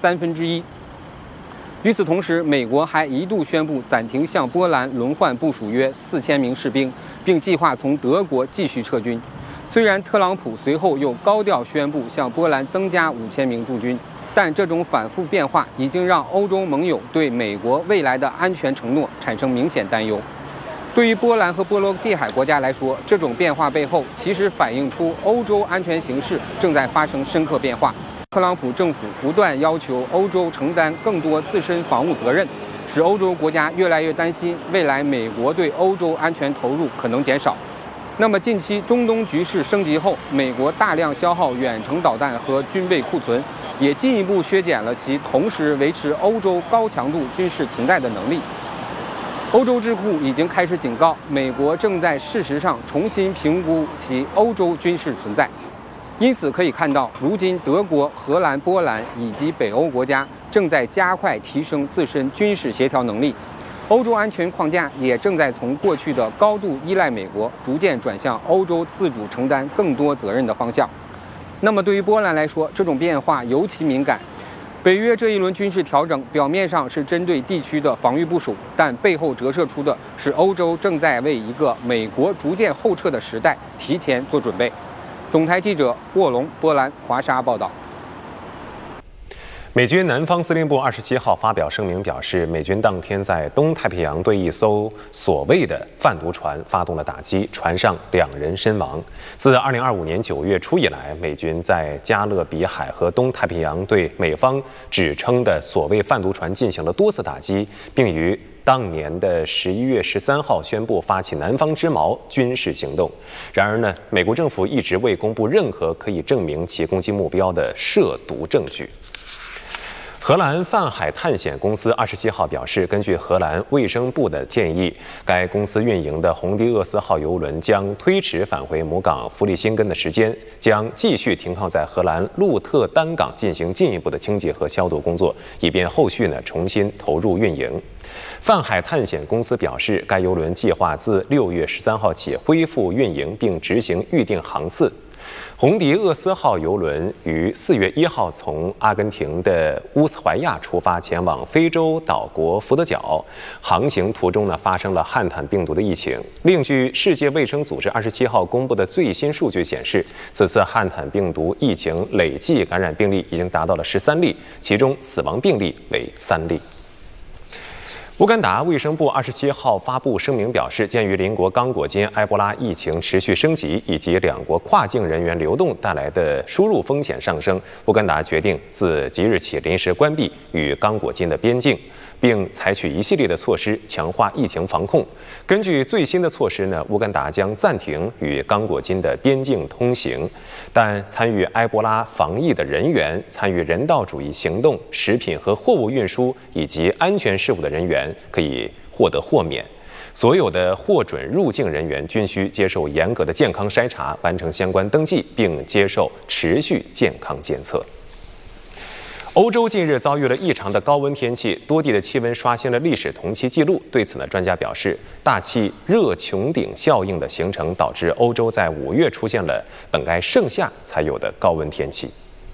1/3。与此同时，美国还一度宣布暂停向波兰轮换部署约4000名士兵，并计划从德国继续撤军。虽然特朗普随后又高调宣布向波兰增加5000名驻军，但这种反复变化已经让欧洲盟友对美国未来的安全承诺产生明显担忧。对于波兰和波罗的海国家来说，这种变化背后其实反映出欧洲安全形势正在发生深刻变化。特朗普政府不断要求欧洲承担更多自身防务责任，使欧洲国家越来越担心未来美国对欧洲安全投入可能减少。那么近期中东局势升级后，美国大量消耗远程导弹和军备库存，也进一步削减了其同时维持欧洲高强度军事存在的能力。欧洲智库已经开始警告，美国正在事实上重新评估其欧洲军事存在。因此可以看到，如今德国、荷兰、波兰以及北欧国家正在加快提升自身军事协调能力，欧洲安全框架也正在从过去的高度依赖美国，逐渐转向欧洲自主承担更多责任的方向。那么对于波兰来说，这种变化尤其敏感。北约这一轮军事调整表面上是针对地区的防御部署，但背后折射出的是欧洲正在为一个美国逐渐后撤的时代提前做准备。总台记者沃龙，波兰华沙报道。 美军南方司令部27号发表声明表示，美军当天在东太平洋对一艘所谓的贩毒船发动了打击，船上2人身亡。自2025年9月初以来，美军在加勒比海和东太平洋对美方指称的所谓贩毒船进行了多次打击，并于当年的11月13号宣布发起南方之矛军事行动。然而呢，美国政府一直未公布任何可以证明其攻击目标的涉毒证据。荷兰泛海探险公司27号表示，根据荷兰卫生部的建议，该公司运营的红迪厄斯号邮轮将推迟返回母港弗利辛根的时间，将继续停靠在荷兰鹿特丹港进行进一步的清洁和消毒工作，以便后续重新投入运营。泛海探险公司表示，该邮轮计划自6月13号起恢复运营，并执行预定航次。红迪厄斯号邮轮于4月1号从阿根廷的乌斯怀亚出发，前往非洲岛国福德角。航行途中发生了汉坦病毒的疫情。另据世界卫生组织27号公布的最新数据显示，此次汉坦病毒疫情累计感染病例已经达到了13例，其中死亡病例为3例。乌干达卫生部27号发布声明表示，鉴于邻国刚果金埃博拉疫情持续升级，以及两国跨境人员流动带来的输入风险上升，乌干达决定自即日起临时关闭与刚果金的边境，并采取一系列的措施强化疫情防控。根据最新的措施乌干达将暂停与刚果金的边境通行，但参与埃博拉防疫的人员、参与人道主义行动、食品和货物运输以及安全事务的人员可以获得豁免。所有的获准入境人员均需接受严格的健康筛查，完成相关登记，并接受持续健康监测。欧洲近日遭遇了异常的高温天气，多地的气温刷新了历史同期纪录。对此专家表示，大气热穹顶效应的形成导致欧洲在5月出现了本该盛夏才有的高温天气。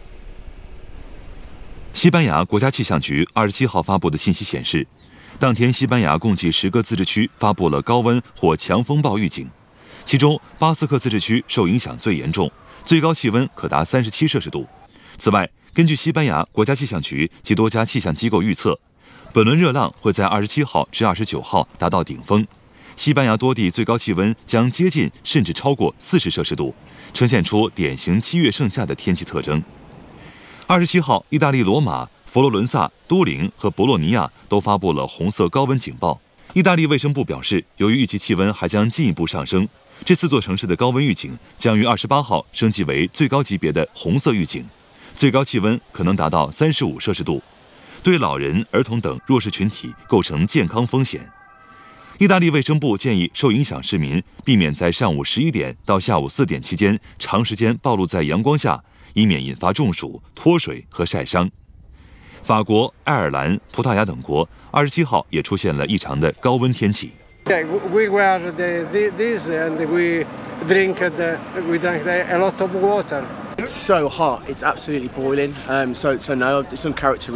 西班牙国家气象局27号发布的信息显示，当天西班牙共计10个自治区发布了高温或强风暴预警，其中巴斯克自治区受影响最严重，最高气温可达37摄氏度。此外，根据西班牙国家气象局及多家气象机构预测，本轮热浪会在27号至29号达到顶峰，西班牙多地最高气温将接近甚至超过40摄氏度，呈现出典型7月盛夏的天气特征。27号，意大利罗马、佛罗伦萨、都灵和博洛尼亚都发布了红色高温警报。意大利卫生部表示，由于预计气温还将进一步上升，这4座城市的高温预警将于28号升级为最高级别的红色预警，最高气温可能达到35摄氏度，对老人、儿童等弱势群体构成健康风险。意大利卫生部建议受影响市民避免在上午11点到下午4点期间长时间暴露在阳光下，以免引发中暑、脱水和晒伤。法国、爱尔兰、葡萄牙等国27号也出现了异常的高温天气。 We wear this and we drank a lot of water. It's so hot, it's absolutely boiling. So no, it's uncharacteristic.